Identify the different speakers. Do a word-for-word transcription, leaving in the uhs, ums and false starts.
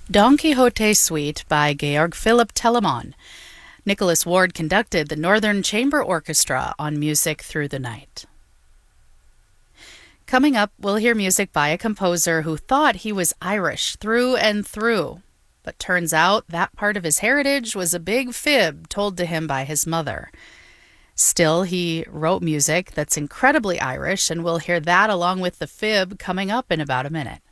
Speaker 1: Don Quixote Suite by Georg Philipp Telemann. Nicholas Ward conducted the Northern Chamber Orchestra on Music Through the Night. Coming up, we'll hear music by a composer who thought he was Irish through and through, but turns out that part of his heritage was a big fib told to him by his mother. Still, he wrote music that's incredibly Irish, and we'll hear that along with the fib coming up in about a minute.